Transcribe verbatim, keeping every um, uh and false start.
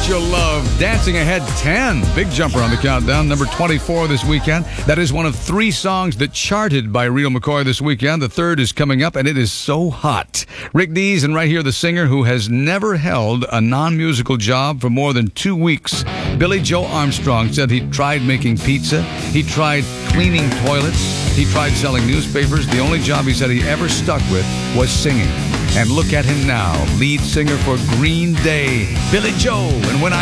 Your Love. Dancing ahead ten. Big jumper on the countdown. Number twenty-four this weekend. That is one of three songs that charted by Real McCoy this weekend. The third is coming up, and it is so hot. Rick Dees, and right here the singer who has never held a non-musical job for more than two weeks. Billy Joe Armstrong said he tried making pizza. He tried cleaning toilets. He tried selling newspapers. The only job he said he ever stuck with was singing. And look at him now, lead singer for Green Day, Billy Joe. And when I